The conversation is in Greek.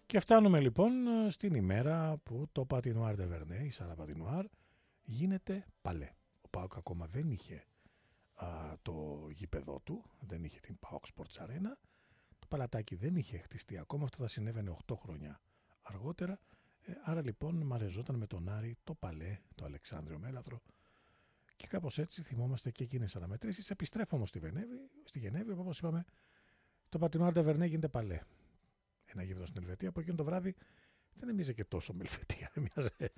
Και φτάνουμε λοιπόν στην ημέρα που το Patinoire de Vernay, η Σάρα Πατινουάρ, γίνεται παλέ. Ο ΠΑΟΚ ακόμα δεν είχε το γήπεδό του, δεν είχε την ΠΑΟΚ Sports Arena, το παλατάκι δεν είχε χτιστεί ακόμα, αυτό θα συνέβαινε 8 χρόνια αργότερα. Άρα λοιπόν μαρεζόταν με τον Άρη το παλέ, το Αλεξάνδριο Μέλλαδρο, και κάπως έτσι θυμόμαστε και εκείνες τις αναμετρήσεις. Επιστρέφω όμως στη Γενέβη, όπως είπαμε, το Patinoire de Vernay γίνεται παλέ. Ένα γήπεδο στην Ελβετία που εκείνο το βράδυ δεν έμοιαζε και τόσο με Ελβετία. Έμοιαζε